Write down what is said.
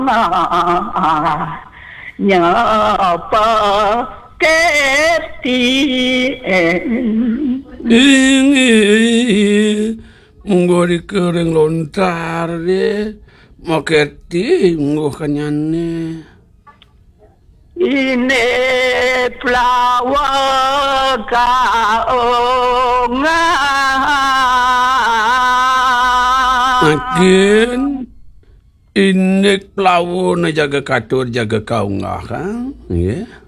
nyapa ketien Ingi munggo kering lontar de maketi munggo kanyane ine plawa kaonga makin inek plawo na jaga katur jaga kaunga kan ya